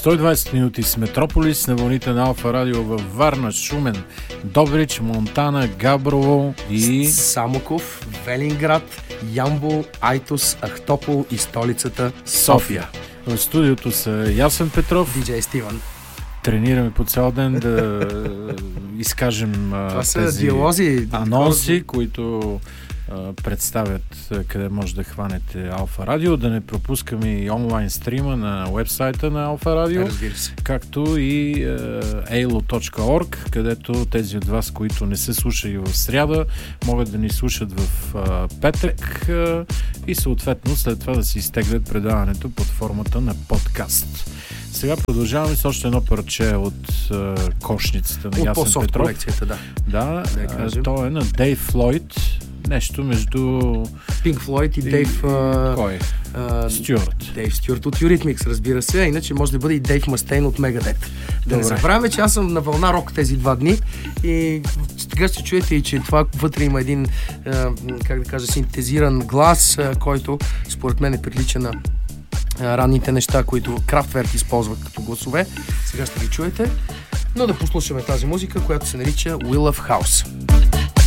120 минути с Метрополис на вълните на Алфа Радио във Варна, Шумен, Добрич, Монтана, Габрово и Самоков, Велинград, Ямбол, Айтос, Ахтопол и столицата София. В студиото са Ясен Петров, диджей Стивън. Тренираме по цял ден да изкажем тези диалози, анонси, които представят къде може да хванете Алфа Радио, да не пропускаме и онлайн стрима на уебсайта на Алфа Радио, както и alo.org, където тези от вас, които не се слушали в сряда, могат да ни слушат в петък и съответно след това да си изтеглят предаването под формата на подкаст. Сега продължаваме с още едно парче от кошницата на Ясен Петров. Колекцията, да, то е на Дейв Флойд. Нещо между Пинк Флойд и Дейв... Кой? Стюарт. Дейв Стюарт от Eurythmics, разбира се. Иначе може да бъде и Дейв Мастейн от Megadeth. Да не забравяме, че аз съм на вълна рок тези 2 дни и сега ще чуете и че това вътре има един, как да кажа, синтезиран глас, който според мен прилича на ранните неща, които Kraftwerk използват като гласове. Сега ще ги чуете. Но да послушаме тази музика, която се нарича Will of House.